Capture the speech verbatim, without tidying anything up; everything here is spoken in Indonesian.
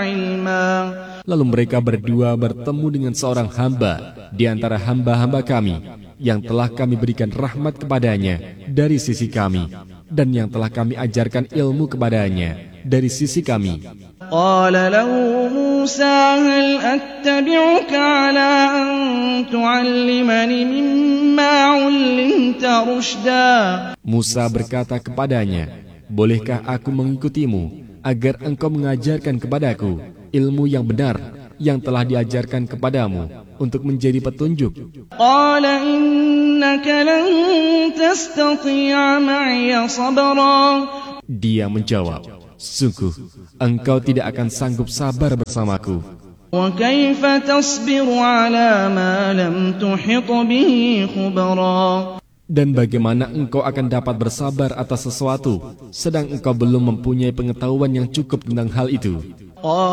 علما. Lalu mereka berdua bertemu dengan seorang hamba di antara hamba-hamba kami yang telah kami berikan rahmat kepadanya dari sisi kami dan yang telah kami ajarkan ilmu kepadanya dari sisi kami. Qala lahu Musa hal attabi'uka ala an tu'allimani mimma 'ullimta rushda. Musa berkata kepadanya, bolehkah aku mengikutimu agar engkau mengajarkan kepadaku ilmu yang benar yang telah diajarkan kepadamu untuk menjadi petunjuk? Qala innaka lan tastati'a ma'iya sabra. Dia menjawab, sungguh engkau tidak akan sanggup sabar bersamaku. Wa kaifa tasbiru 'ala ma lam tuhit bihi khubra. Dan bagaimana engkau akan dapat bersabar atas sesuatu sedang engkau belum mempunyai pengetahuan yang cukup tentang hal itu?